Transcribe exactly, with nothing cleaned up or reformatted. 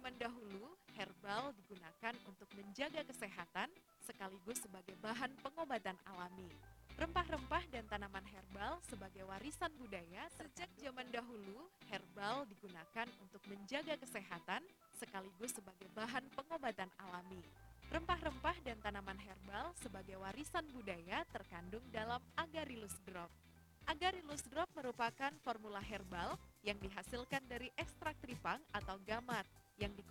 zaman dahulu, herbal digunakan untuk menjaga kesehatan sekaligus sebagai bahan pengobatan alami. Rempah-rempah dan tanaman herbal sebagai warisan budaya sejak zaman dahulu, herbal digunakan untuk menjaga kesehatan sekaligus sebagai bahan pengobatan alami. Rempah-rempah dan tanaman herbal sebagai warisan budaya terkandung dalam Agaricus drop. Agaricus drop merupakan formula herbal yang dihasilkan dari ekstrak tripang atau gamat yang